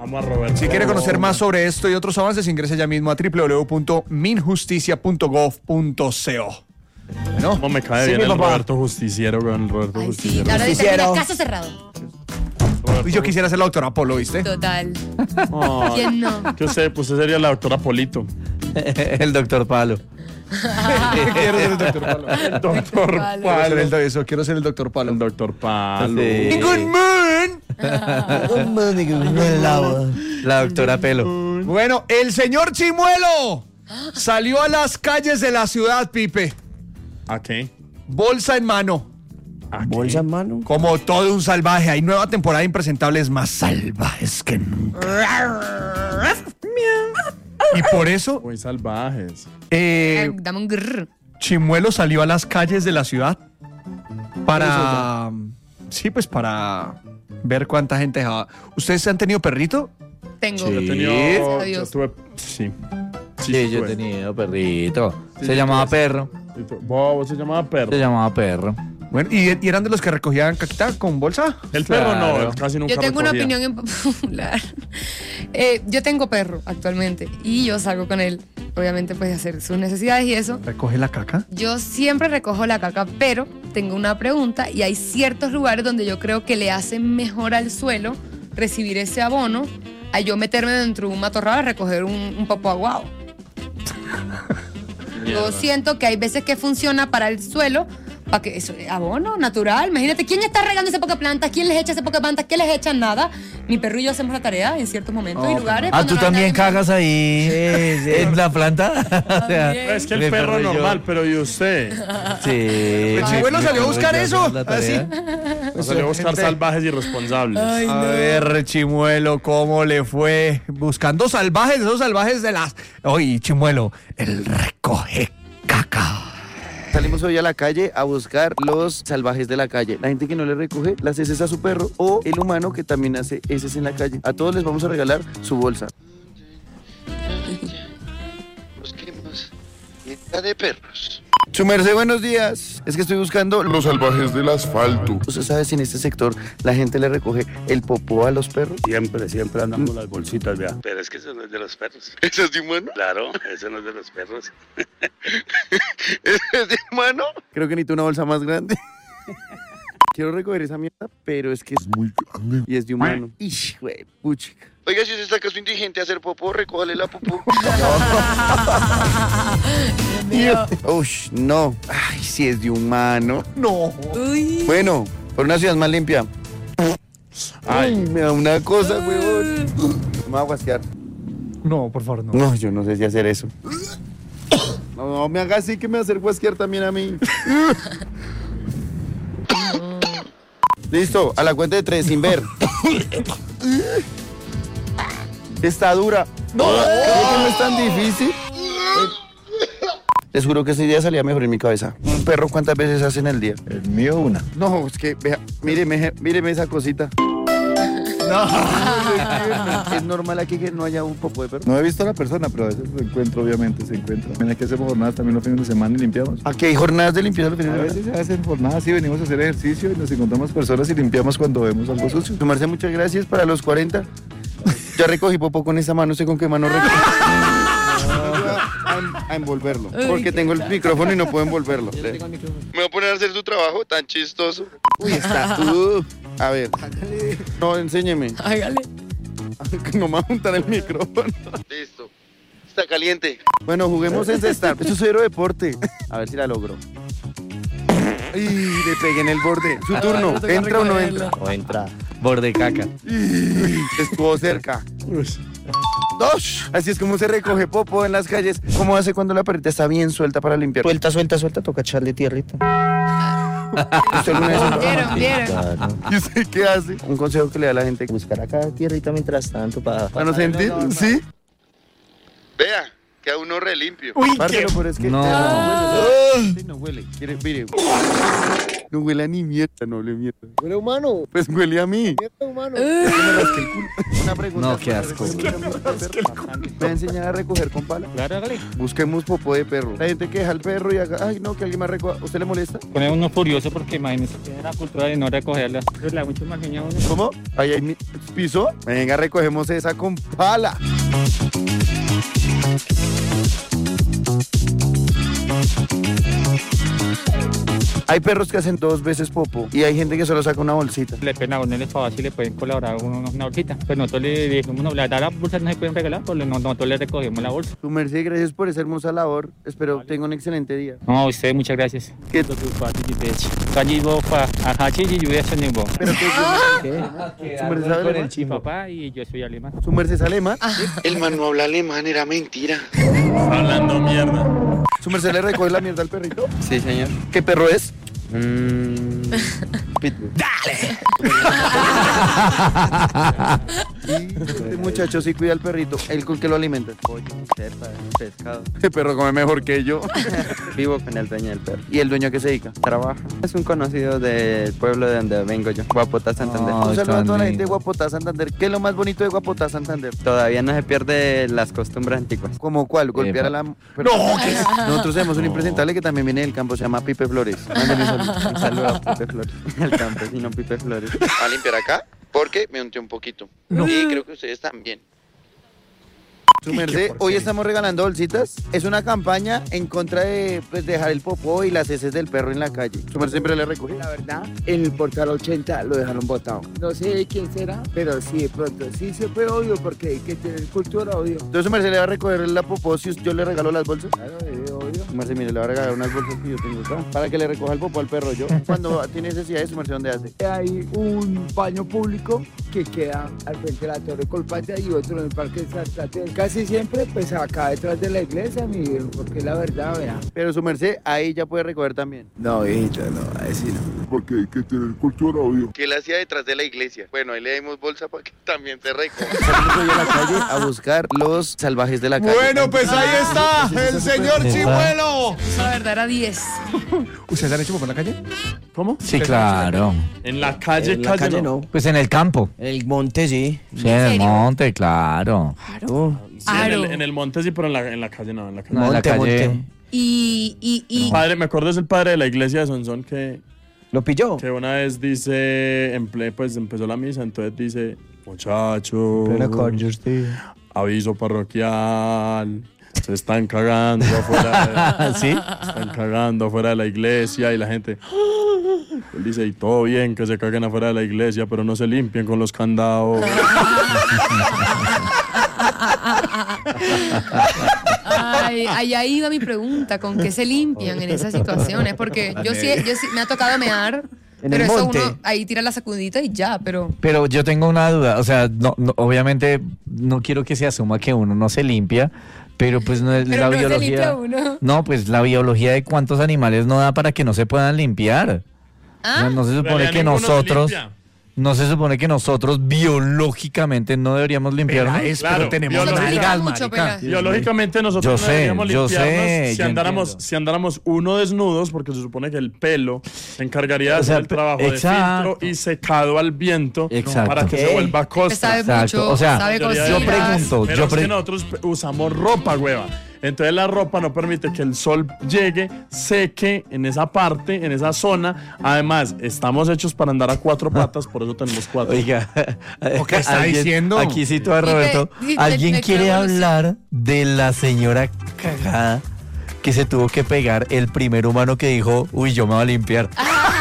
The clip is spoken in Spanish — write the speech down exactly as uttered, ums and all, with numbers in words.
Vamos a Roberto. Si quiere conocer más sobre esto y otros avances, ingrese ya mismo a doble u doble u doble u punto minjusticia punto gov punto co. Bueno, ¿cómo me cae sí, bien el papá. Roberto Justiciero, con el Roberto Ay, sí, Justiciero? ahora dice Justiciero. caso cerrado. Y yo quisiera ser la doctora Polo, ¿viste? Total. Ay, ¿Quién no? que usted, pues usted sería la doctora Polito. El doctor Palo. Quiero ser el doctor Palo. El doctor Palo. Quiero ser Palo. el, do- eso, quiero ser el doctor Palo. El doctor Palo. Sí. Good man. La doctora Pelo. Bueno, el señor Chimuelo salió a las calles de la ciudad, Pipe. ¿A qué? Bolsa en mano. ¿A qué? ¿Bolsa en mano? Como todo un salvaje. Hay nueva temporada de Impresentables más salvajes que nunca. Y por eso, Muy salvajes. eh, Dame un grrr. Chimuelo salió a las calles de la ciudad para... Sí, pues para ver cuánta gente dejaba. ¿Ustedes han tenido perrito? Tengo. Sí. Yo he tenido... Gracias a Yo Dios. tuve... Sí. Sí, yo he tuve. tenido perrito. Sí, Se sí, llamaba tuve. perro. Sí, tuve. Bobo, se llamaba perro. Se llamaba perro. Bueno, ¿y, y eran de los que recogían caquita con bolsa? El perro no, Claro. él casi nunca Yo tengo una recogía. opinión impopular. Eh, yo tengo perro actualmente y yo salgo con él, obviamente, pues a hacer sus necesidades y eso. ¿Recoge la caca? Yo siempre recojo la caca, pero tengo una pregunta y hay ciertos lugares donde yo creo que le hace mejor al suelo recibir ese abono a yo meterme dentro de un matorral a recoger un, un popó aguado. Yo siento que hay veces que funciona para el suelo, para que eso, abono natural. Imagínate, ¿quién está regando ese poco de plantas? ¿Quién les echa ese poco de plantas? ¿Qué les echan? Nada. Mi perro y yo hacemos la tarea en ciertos momentos y lugares. Ah, cuando ¿tú no hay también nadie más. cagas ahí en la planta? O sea, También. Es que el mi perro y yo- normal, pero ¿y usted? Sí. El Chimuelo mi salió a perro buscar y yo eso, hacemos la tarea. No salió a buscar Gente- salvajes irresponsables. Ay, A no. ver, Chimuelo, ¿cómo le fue? Buscando salvajes, esos salvajes de las... Oye, Chimuelo, el recoge caca. Salimos hoy a la calle a buscar los salvajes de la calle. La gente que no le recoge las heces a su perro o el humano que también hace heces en la calle. A todos les vamos a regalar su bolsa. Busquemos dieta de perros. Su merced, buenos días. Es que estoy buscando los... Los salvajes del asfalto. ¿Usted sabe si en este sector la gente le recoge el popó a los perros? Siempre, siempre andan con las bolsitas, vea. Pero es que eso no es de los perros. ¿Eso es de humano? Claro, eso no es de los perros. ¿Eso es de humano? Creo que necesito una bolsa más grande. Quiero recoger esa mierda, pero es que es Muy grande. y es de humano. Ish, güey, puchica. Oiga, si usted saca su indigente a hacer popó, recójale la popó. Ush, no. Ay, si es de humano. No. Uy. Bueno, por una ciudad más limpia. Ay, me da una cosa, huevón. Me va a guasquear. No, por favor, no. No, yo no sé si hacer eso. No, no me haga así que me va a hacer guasquear también a mí. Listo, a la cuenta de tres, sin ver. Está dura. No, creo que no es tan difícil. Les juro que ese día salía mejor en mi cabeza. Un perro, ¿cuántas veces hace en el día? El mío una. No, es que, vea, míreme, míreme esa cosita. No. Es normal aquí que no haya un popo de perro. No he visto a la persona, pero a veces se encuentra, obviamente, se encuentra. También hay que hacer jornadas también los fines de semana y limpiamos. Aquí hay jornadas de limpieza los fines A de veces semana. se hacen jornadas, sí, venimos a hacer ejercicio y nos encontramos personas y limpiamos cuando vemos algo sucio. Su merced, muchas gracias para los cuarenta. Ya recogí popó con esa mano, sé con qué mano recogí. A, a envolverlo, porque tengo el micrófono y no puedo envolverlo. Me voy a poner a hacer su trabajo tan chistoso. Uy, está. Uh, a ver. No, enséñeme. Hágale. No me va a juntar el micrófono. Listo. Está caliente. Bueno, juguemos en cestar. Esto es cero deporte. A ver si la logro. Y le pegué en el borde. Su turno. ¿Entra o no entra? O entra borde caca. Estuvo cerca. Dos. Así es como se recoge popó en las calles. ¿Cómo hace cuando la perrita está bien suelta para limpiar? Suelta, suelta, suelta, toca echarle tierrita. ¿Usted alguna vez lo- Vieron, vieron. Claro. ¿Y usted qué hace? Un consejo que le da a la gente. Buscar acá tierrita mientras tanto para... ¿Para no sentir? ¿Sí? Vea, Queda uno re limpio. Uy, Parce, qué... lo peor es que No. no huele. Sí, no huele. Quiere, mire. No huele a ni mierda, no huele mierda. Huele humano. Pues huele a mí. Mierda humano. Me rasqué el culo. Una pregunta. No, qué asco. ¿Me va a enseñar a recoger con pala? Claro, hágale. Busquemos popó de perro. La gente que deja el perro y haga, ay, no, que alguien más recoja. ¿Usted le molesta? Pone uno furioso porque imagínese, tiene la cultura de no recogerla. Entonces le da mucho más leña a uno. ¿Cómo? Ahí hay mi- piso. Venga, recogemos esa con pala. Hay perros que hacen dos veces popo y hay gente que solo saca una bolsita. Le pena a uno el espacio y le pueden colaborar a uno una bolsita. Pues nosotros le dijimos, no, la, las bolsas no se pueden regalar, pues no- nosotros le recogemos la bolsa. Tu merced, gracias por esa hermosa labor. Espero tenga un excelente día. No, a usted muchas gracias. ¿Qué? Pero que su merced sabe alemán. Mi papá y yo soy alemán. Su merced es alemán. El man no habla alemán, era mentira. Está hablando mierda. Su merced le recoge la mierda al perrito. Sí, señor. ¿Qué perro es? Mm, Y este muchacho sí cuida al perrito. ¿Él con qué lo alimenta? pollo, cepa, pescado. El perro come mejor que yo. Vivo con el dueño del perro. ¿Y el dueño a qué se dedica? Trabaja. Es un conocido del pueblo de donde vengo yo, Guapotá, Santander. Un saludo a toda la gente de Guapotá, Santander. ¿Qué es lo más bonito de Guapotá, Santander? Todavía no se pierde las costumbres antiguas. ¿Como cuál? Golpear Epa. a la... No, nosotros tenemos un impresentable que también viene del campo, se llama Pipe Flores. Mándale un saludo. Un saludo a Pipe Flores, el campesino Pipe Flores. ¿Va a limpiar acá? Porque me unté un poquito. Y creo que ustedes también. Su merced, hoy estamos regalando bolsitas. Es una campaña en contra de pues, dejar el popó y las heces del perro en la calle. Su merced siempre le recoge. La verdad, en el portal ochenta lo dejaron botado. No sé de quién será, pero sí, de pronto sí se fue obvio porque hay que tener cultura, obvio. Entonces su merced le va a recoger la popó si yo le regalo las bolsas. Claro, eh, obvio. Su merced, mire, le va a regalar unas bolsas que yo tengo acá para que le recoja el popó al perro. Yo, cuando tiene necesidades, su merced, ¿dónde hace? Hay un baño público que queda al frente de la Torre Colpatria y otro en el Parque Santander. Casi siempre, pues acá detrás de la iglesia, mi viejo, porque la verdad, vea. Pero su merced, ahí ya puede recoger también. No, viejito, no, ahí sí no. Porque hay que tener cultura, obvio. ¿Qué le hacía detrás de la iglesia? Bueno, ahí le dimos bolsa para que también se recoja. Salimos hoy a la calle a buscar los salvajes de la calle. Bueno, pues ahí está el señor Chimuelo. La verdad era diez. ¿Ustedes han hecho popó en la calle? ¿Cómo? Sí, claro. En la calle, En la calle no. Pues en el campo. En el monte sí. Sí, en el serio? monte, claro. Claro. Sí, en, el, Aro. en el monte sí, pero en la, en la calle no, en la calle. No, en la Monte, calle. monte. Y, y, y El padre, me acuerdo es el padre de la iglesia de Sonsón que, ¿Lo pilló? que una vez dice, en ple- pues empezó la misa, entonces dice, muchachos, aviso parroquial, se están cagando afuera de, ¿Sí? están cagando afuera de la iglesia y la gente, él dice, y todo bien que se caguen afuera de la iglesia, pero no se limpien con los candados. Ay, allá iba mi pregunta, ¿con qué se limpian en esas situaciones? Porque yo sí, yo sí me ha tocado mear, En pero el eso monte. uno ahí tira la sacudita y ya, pero Pero yo tengo una duda, o sea, no, no, obviamente no quiero que se asuma que uno no se limpia, pero pues no es Pero la no se biología. limpia uno. No, pues la biología de cuántos animales no da para que no se puedan limpiar. ¿Ah? No, no se En supone realidad que ninguno se nosotros, limpia. no se supone que nosotros biológicamente no deberíamos limpiarnos. Peláez, Claro, pero tenemos biológica- nalgas, Mucho, marica. Peláez. Biológicamente nosotros Yo no sé, deberíamos yo limpiarnos sé, si yo andáramos, entiendo. si andáramos uno desnudos, porque se supone que el pelo se encargaría de O hacer sea, el trabajo exacto. de filtro y secado al viento Exacto. para que se ¿Qué? vuelva Usted costa. sabe Exacto, mucho, o sea, sabe La mayoría de yo cocinas. ellas, pregunto, pero yo es pre- que nosotros pe- usamos ropa, hueva. Entonces la ropa no permite que el sol llegue, seque en esa parte, en esa zona. Además, estamos hechos para andar a cuatro patas, por eso tenemos cuatro. Oiga, ¿O qué está alguien- diciendo? Aquí cito a Dime, Roberto. dime, ¿Alguien me quiere creo hablar de la señora cagada que se tuvo que pegar el primer humano que dijo, uy, yo me voy a limpiar?